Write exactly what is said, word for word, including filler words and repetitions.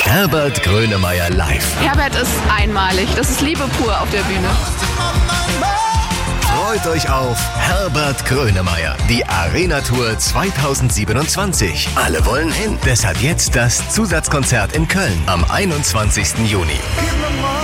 Herbert Grönemeyer live. Herbert ist einmalig. Das ist Liebe pur auf der Bühne. Freut euch auf Herbert Grönemeyer, die Arena-Tour zweitausendsiebenundzwanzig. Alle wollen hin. Deshalb jetzt das Zusatzkonzert in Köln am einundzwanzigsten Juni.